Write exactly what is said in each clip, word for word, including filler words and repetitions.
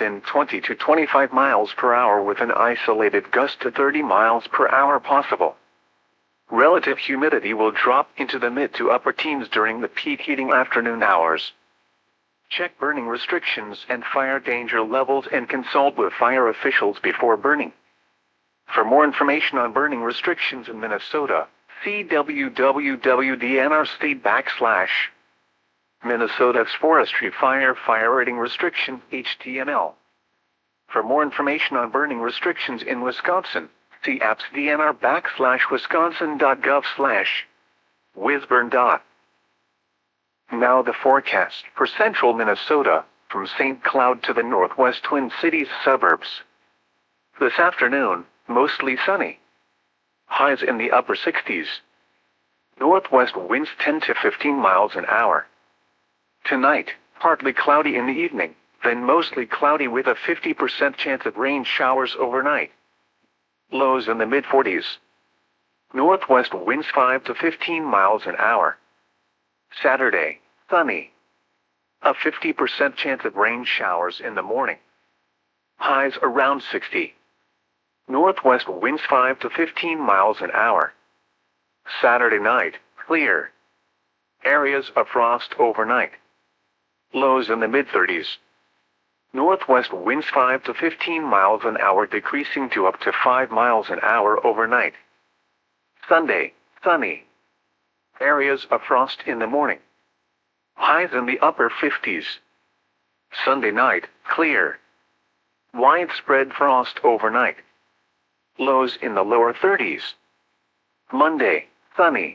within twenty to twenty-five miles per hour with an isolated gust to thirty miles per hour possible. Relative humidity will drop into the mid to upper teens during the peak heating afternoon hours. Check burning restrictions and fire danger levels and consult with fire officials before burning. For more information on burning restrictions in Minnesota, see w w w dot d n r state backslash Minnesota's Forestry Fire Fire Rating Restriction H T M L. For more information on burning restrictions in Wisconsin, see appsdnr backslash wisconsin.gov slash whizburn. Now the forecast for central Minnesota, from Saint Cloud to the northwest Twin Cities suburbs. This afternoon, mostly sunny. Highs in the upper sixties. Northwest winds ten to fifteen miles an hour. Tonight, partly cloudy in the evening, then mostly cloudy with a fifty percent chance of rain showers overnight. Lows in the mid forties. Northwest winds five to fifteen miles an hour. Saturday, sunny. A fifty percent chance of rain showers in the morning. Highs around sixty. Northwest winds five to fifteen miles an hour. Saturday night, clear. Areas of frost overnight. Lows in the mid thirties. Northwest winds five to fifteen miles an hour decreasing to up to five miles an hour overnight. Sunday, sunny. Areas of frost in the morning. Highs in the upper fifties. Sunday night, clear. Widespread frost overnight. Lows in the lower thirties. Monday, sunny.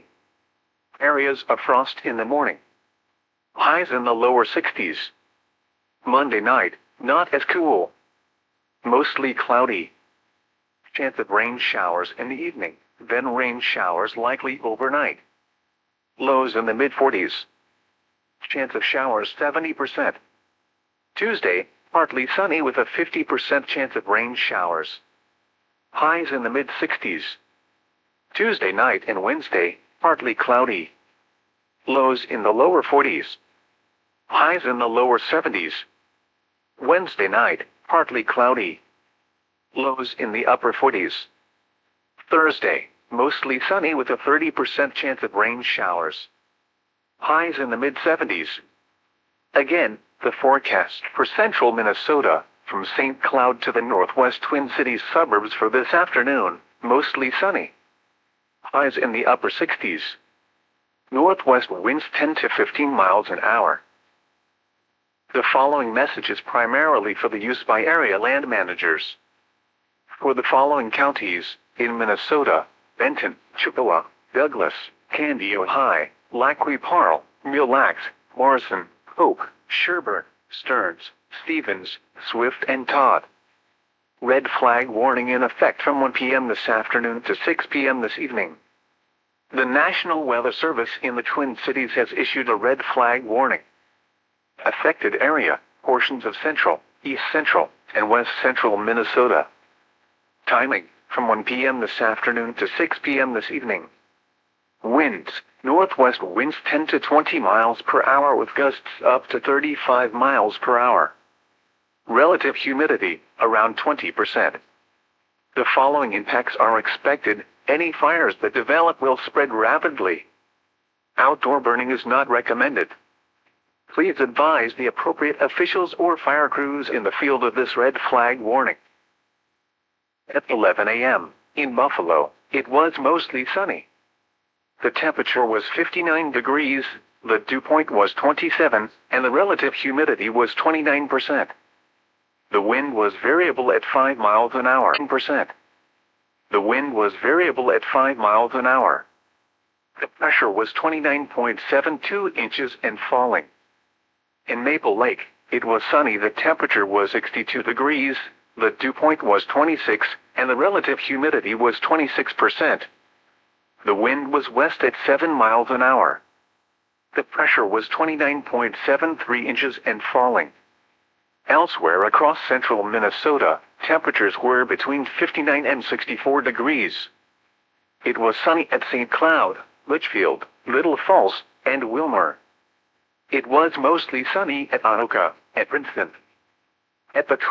Areas of frost in the morning. Highs in the lower sixties. Monday night, not as cool. Mostly cloudy. Chance of rain showers in the evening, then rain showers likely overnight. Lows in the mid forties. Chance of showers seventy percent. Tuesday, partly sunny with a fifty percent chance of rain showers. Highs in the mid sixties. Tuesday night and Wednesday, partly cloudy. Lows in the lower forties. Highs in the lower seventies. Wednesday night, partly cloudy. Lows in the upper forties. Thursday, mostly sunny with a thirty percent chance of rain showers. Highs in the mid seventies. Again, the forecast for central Minnesota, from Saint Cloud to the northwest Twin Cities suburbs for this afternoon, mostly sunny. Highs in the upper sixties. Northwest winds ten to fifteen miles an hour. The following message is primarily for the use by area land managers. For the following counties, in Minnesota: Benton, Chippewa, Douglas, Canby, Ojai, Lac qui Parle, Mille Lacs, Morrison, Hope, Sherburne, Stearns, Stevens, Swift and Todd. Red flag warning in effect from one p m this afternoon to six p m this evening. The National Weather Service in the Twin Cities has issued a red flag warning. Affected area, portions of central, east central, and west central Minnesota. Timing, from one p m this afternoon to six p m this evening. Winds, northwest winds ten to twenty miles per hour with gusts up to thirty-five miles per hour. Relative humidity, around twenty percent. The following impacts are expected. Any fires that develop will spread rapidly. Outdoor burning is not recommended. Please advise the appropriate officials or fire crews in the field of this red flag warning. At eleven a m, in Buffalo, it was mostly sunny. The temperature was fifty-nine degrees, the dew point was twenty-seven, and the relative humidity was twenty-nine percent. The wind was variable at five miles an hour. percent. The wind was variable at five miles an hour. The pressure was twenty-nine point seven two inches and falling. In Maple Lake, it was sunny. The temperature was sixty-two degrees, the dew point was twenty-six, and the relative humidity was twenty-six percent. The wind was west at seven miles an hour. The pressure was twenty-nine point seven three inches and falling. Elsewhere across central Minnesota, temperatures were between fifty-nine and sixty-four degrees. It was sunny at Saint Cloud, Litchfield, Little Falls, and Wilmer. It was mostly sunny at Anoka, at Princeton. At the